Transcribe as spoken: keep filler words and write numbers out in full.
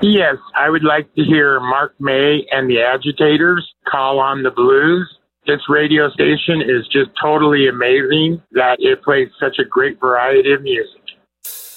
Yes, I would like to hear Mark May and the Agitators, Call on the Blues. This radio station is just totally amazing that it plays such a great variety of music.